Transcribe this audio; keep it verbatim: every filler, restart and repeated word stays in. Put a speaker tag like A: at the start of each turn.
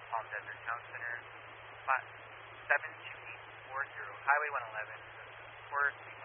A: Palm Desert Town Center, seven two eight four zero, Highway one eleven, Tour